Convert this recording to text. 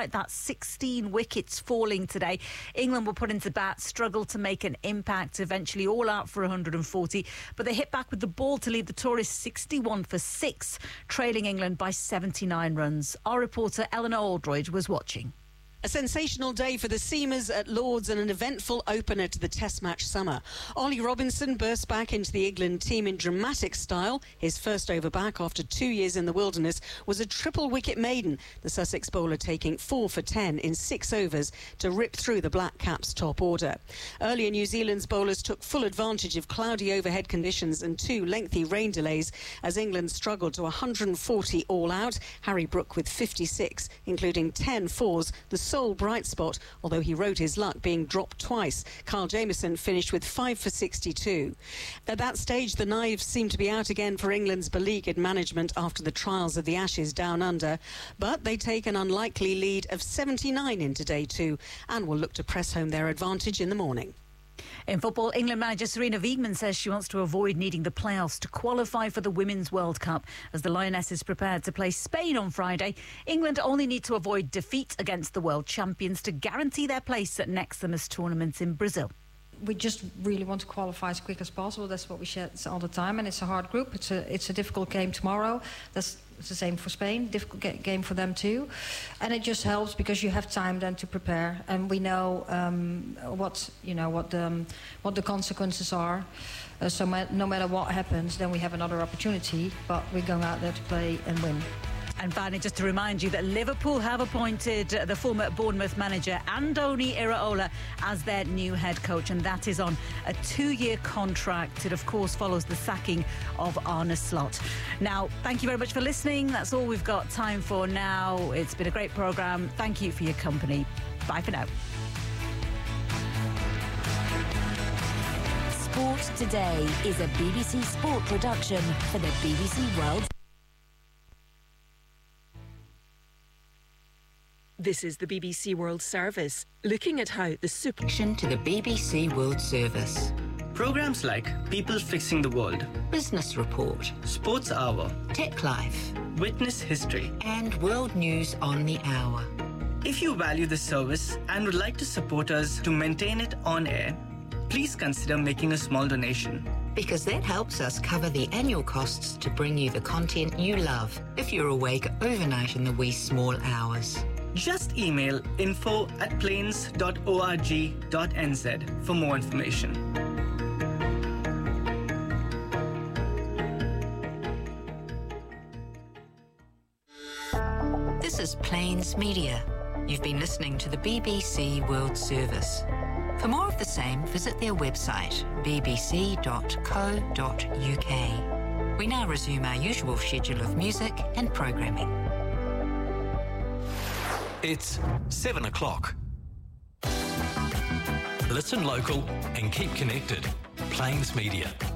That's 16 wickets falling today. England were put into bat, struggled to make an impact, eventually all out for 140, but they hit back with the ball to lead the tourists 61 for 6, trailing England by 79 runs. Our reporter Eleanor Aldroyd was watching. A sensational day for the Seamers at Lords and an eventful opener to the Test match summer. Ollie Robinson burst back into the England team in dramatic style. His first over back after 2 years in the wilderness was a triple wicket maiden, the Sussex bowler taking 4 for 10 in 6 overs to rip through the Black Caps' top order. Earlier, New Zealand's bowlers took full advantage of cloudy overhead conditions and 2 lengthy rain delays as England struggled to 140 all out. Harry Brook with 56, including 10 fours, the sole bright spot, although he rode his luck being dropped twice. Kyle Jamieson finished with 5 for 62. At that stage, the knives seemed to be out again for England's beleaguered management after the trials of the Ashes down under, but they take an unlikely lead of 79 into day 2 and will look to press home their advantage in the morning. In football, England manager Sarina Wiegman says she wants to avoid needing the playoffs to qualify for the Women's World Cup. As the Lionesses prepared to play Spain on Friday, England only need to avoid defeat against the world champions to guarantee their place at next summer's tournament in Brazil. We just really want to qualify as quick as possible. That's what we said all the time, and it's a hard group. It's a difficult game tomorrow. It's the same for Spain. Difficult game for them too, and it just helps because you have time then to prepare, and we know what the consequences are. So no matter what happens, then we have another opportunity. But we're going out there to play and win. And finally, just to remind you that Liverpool have appointed the former Bournemouth manager Andoni Iraola as their new head coach, and that is on a 2-year contract. It, of course, follows the sacking of Arne Slot. Now, thank you very much for listening. That's all we've got time for now. It's been a great programme. Thank you for your company. Bye for now. Sport Today is a BBC Sport production for the BBC World. This is the BBC World Service, looking at how the super... to the BBC World Service. Programs like People Fixing the World, Business Report, Sports Hour, Tech Life, Witness History, and World News on the Hour. If you value the service and would like to support us to maintain it on air, please consider making a small donation. Because that helps us cover the annual costs to bring you the content you love if you're awake overnight in the wee small hours. Just email info@plains.org.nz for more information. This is Plains Media. You've been listening to the BBC World Service. For more of the same, visit their website, bbc.co.uk. We now resume our usual schedule of music and programming. It's 7 o'clock. Listen local and keep connected. Plains Media.